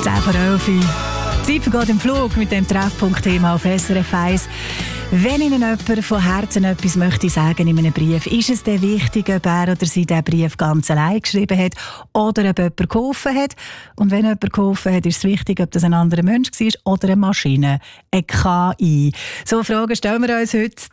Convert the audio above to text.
10 vor 11 Uhr. Die Zeit vergeht im Flug mit dem Treffpunkt-Thema auf SRF 1. Wenn Ihnen jemand von Herzen etwas möchte sagen in einem Brief, ist es der wichtig, ob er oder sie diesen Brief ganz allein geschrieben hat oder ob jemand geholfen hat. Und wenn jemand geholfen hat, ist es wichtig, ob das ein anderer Mensch war oder eine Maschine, eine KI. So Fragen stellen wir uns heute.